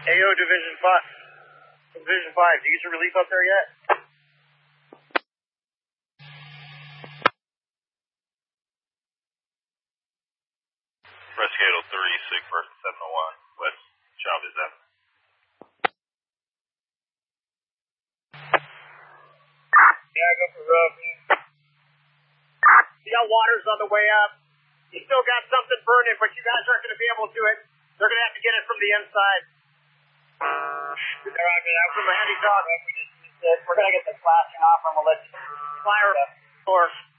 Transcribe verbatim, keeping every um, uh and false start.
A O Division five. Division five, did you get your relief up there yet? Rescue three, six, person seven oh one, West, job is that? Yeah, go for road. You got waters on the way up. You still got something burning, but you guys aren't going to be able to do it. They're going to have to get it from the inside. All right, man, that was a handy talk. We're going to get the flashing off and we'll let you fire up.